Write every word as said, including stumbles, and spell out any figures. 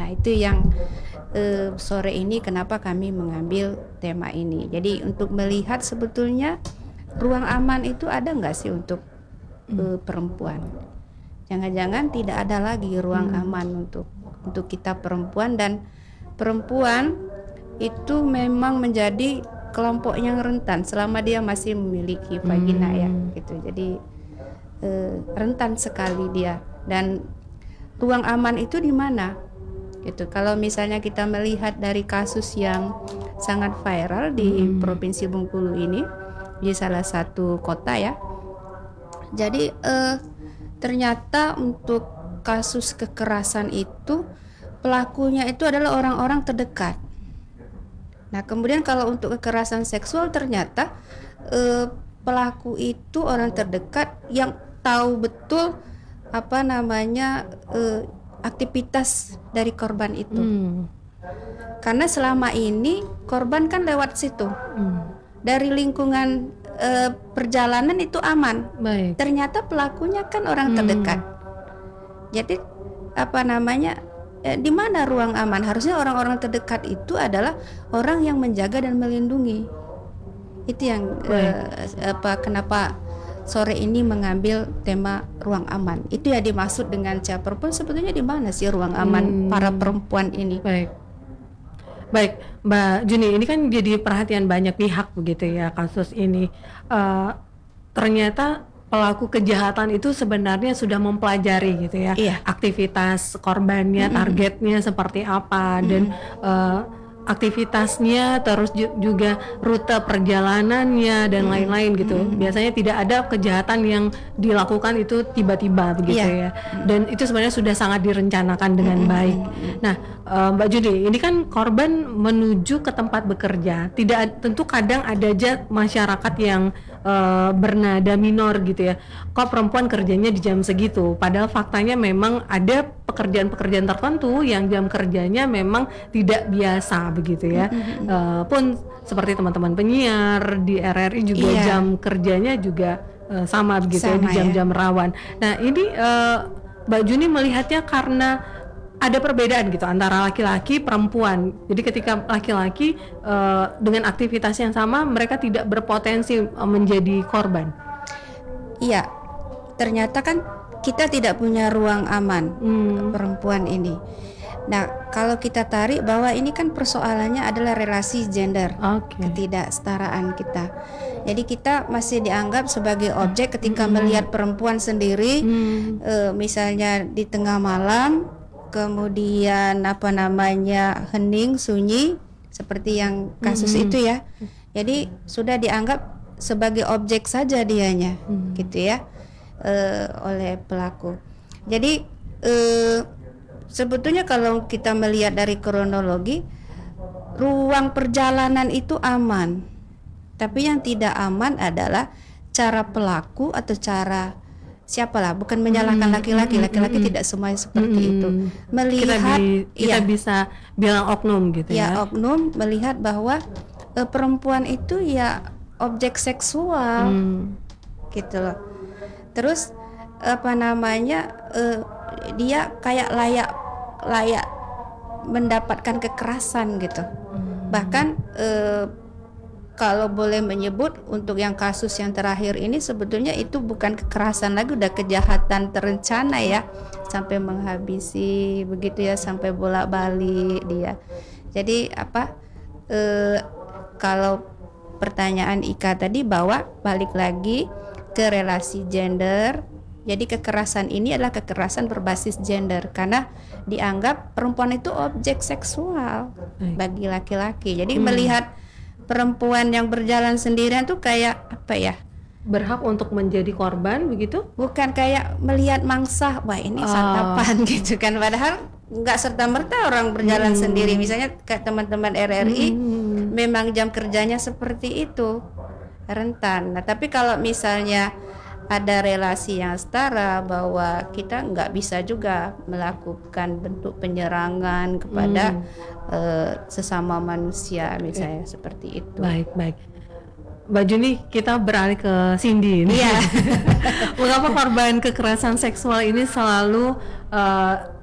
Nah, itu yang eh, sore ini kenapa kami mengambil tema ini. Jadi untuk melihat sebetulnya ruang aman itu ada nggak sih untuk eh, perempuan? Jangan-jangan tidak ada lagi ruang Hmm. aman untuk untuk kita perempuan, dan perempuan itu memang menjadi kelompok yang rentan selama dia masih memiliki vagina ya, Hmm. gitu. Jadi eh, rentan sekali dia. Dan ruang aman itu di mana? Gitu. Kalau misalnya kita melihat dari kasus yang sangat viral di Hmm. Provinsi Bengkulu ini, di salah satu kota ya. Jadi eh, ternyata untuk kasus kekerasan itu pelakunya itu adalah orang-orang terdekat. Nah, kemudian kalau untuk kekerasan seksual ternyata eh, pelaku itu orang terdekat yang tahu betul apa namanya eh, aktivitas dari korban itu. Hmm. Karena selama ini korban kan lewat situ. Hmm. Dari lingkungan eh, perjalanan itu aman. Baik. Ternyata pelakunya kan orang Hmm. terdekat. Jadi apa namanya? Eh, di mana ruang aman? Harusnya orang-orang terdekat itu adalah orang yang menjaga dan melindungi. Itu yang eh, apa kenapa sore ini mengambil tema ruang aman. Itu ya dimaksud dengan siapa perempuan, sebetulnya di mana sih ruang aman Hmm. para perempuan ini? Baik. Baik, Mbak Juni, ini kan jadi perhatian banyak pihak begitu ya kasus ini. Uh, ternyata pelaku kejahatan itu sebenarnya sudah mempelajari gitu ya, Iya. aktivitas korbannya, Mm-mm. targetnya seperti apa, dan uh, aktivitasnya, terus ju- juga rute perjalanannya dan lain-lain gitu. Biasanya tidak ada kejahatan yang dilakukan itu tiba-tiba begitu Iya. ya. Dan itu sebenarnya sudah sangat direncanakan dengan baik. Nah, uh, Mbak Juni, ini kan korban menuju ke tempat bekerja. Tidak, tentu kadang ada aja masyarakat yang uh, bernada minor gitu ya. Kok perempuan kerjanya di jam segitu? Padahal faktanya memang ada pekerjaan-pekerjaan tertentu yang jam kerjanya memang tidak biasa begitu ya. Uh, pun seperti teman-teman penyiar di R R I juga Iya. jam kerjanya juga uh, sama begitu ya, di Sama ya. jam-jam rawan. Nah, ini uh, Mbak Juni melihatnya karena ada perbedaan gitu antara laki-laki perempuan. Jadi ketika laki-laki uh, dengan aktivitas yang sama, mereka tidak berpotensi uh, menjadi korban. Iya, ternyata kan kita tidak punya ruang aman Hmm. perempuan ini. Nah, kalau kita tarik bahwa ini kan persoalannya adalah relasi gender, Oke. ketidaksetaraan kita. Jadi kita masih dianggap sebagai objek ketika melihat perempuan sendiri, Hmm. eh, misalnya di tengah malam, kemudian apa namanya hening, sunyi, seperti yang kasus itu ya. Jadi sudah dianggap sebagai objek saja dianya, gitu ya, eh, oleh pelaku. Jadi eh, sebetulnya kalau kita melihat dari kronologi, ruang perjalanan itu aman, tapi yang tidak aman adalah cara pelaku atau cara siapalah, bukan menyalahkan laki-laki, laki-laki tidak semuanya seperti itu. kita, Melihat, bi- kita ya, bisa bilang oknum gitu ya ya. oknum melihat bahwa eh, perempuan itu ya objek seksual, Hmm. gitu loh. Terus apa namanya eh, dia kayak layak layak mendapatkan kekerasan gitu. Bahkan eh, kalau boleh menyebut untuk yang kasus yang terakhir ini sebetulnya itu bukan kekerasan lagi, udah kejahatan terencana ya, sampai menghabisi begitu ya, sampai bolak-balik dia. Jadi apa eh, kalau pertanyaan Ika tadi bahwa balik lagi ke relasi gender. Jadi kekerasan ini adalah kekerasan berbasis gender karena dianggap perempuan itu objek seksual bagi laki-laki. Jadi Hmm. melihat perempuan yang berjalan sendirian tuh kayak apa ya? Berhak untuk menjadi korban begitu? Bukan kayak melihat mangsa, wah ini Oh. santapan gitu kan. Padahal nggak serta-merta orang berjalan Hmm. sendiri. Misalnya kayak teman-teman R R I Hmm. memang jam kerjanya seperti itu, rentan. Nah, tapi kalau misalnya ada relasi yang setara, bahwa kita nggak bisa juga melakukan bentuk penyerangan kepada Hmm. eh, sesama manusia misalnya seperti itu. Baik, baik. Mbak Juni, kita beralih ke Cindy ini. Iya. Mengapa korban kekerasan seksual ini selalu uh,